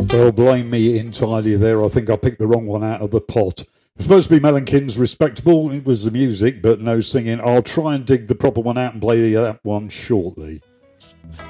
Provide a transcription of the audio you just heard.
Well, blame me entirely there. I think I picked the wrong one out of the pot. It was supposed to be Mellencamp Respectable. It was the music, but no singing. I'll try and dig the proper one out and play that one shortly.